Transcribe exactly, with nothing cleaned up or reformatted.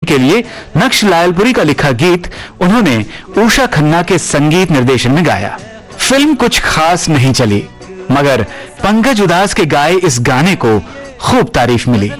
के लिए नक्श लायलपुरी का लिखा गीत उन्होंने उषा खन्ना के संगीत निर्देशन में गाया। फिल्म कुछ खास नहीं चली, मगर पंकज उधास के गाए इस गाने को खूब तारीफ मिली।